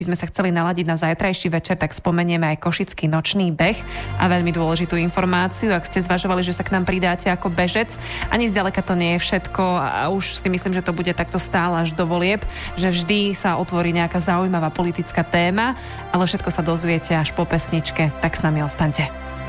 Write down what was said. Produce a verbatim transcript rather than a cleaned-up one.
sme sa chceli naladiť na zajtrajší večer, tak spomenieme aj košický nočný beh a veľmi dôležitú informáciu. Ak ste zvažovali, že sa k nám pridáte ako bežec, ani zďaleka to nie je všetko a už si myslím, že to bude takto stále až do volieb, že vždy sa otvorí nejaká zaujímavá politická téma, ale všetko sa dozviete až po pesničke, tak s nami ostaňte.